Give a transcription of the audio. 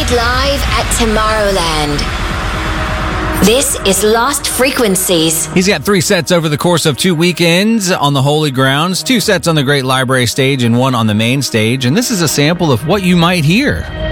Played live at Tomorrowland. This is Lost Frequencies. He's got 3 sets over the course of 2 weekends on the Holy Grounds, 2 sets on the Great Library stage and 1 on the main stage. And this is a sample of what you might hear.